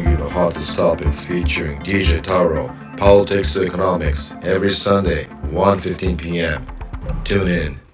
you the hottest topics featuring DJ Taro, politics to economics, every Sunday, 1:15 p.m. Tune in.